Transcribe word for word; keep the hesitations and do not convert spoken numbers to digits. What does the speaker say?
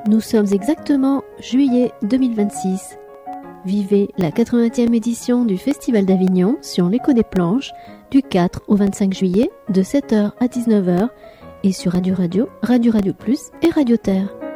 Nous sommes exactement juillet deux mille vingt-six. Vivez la quatre-vingtième édition du Festival d'Avignon sur l'Écho des Planches du quatre au vingt-cinq juillet de sept heures à dix-neuf heures et sur Radio Radio, Radio Radio Plus et Radio Terre.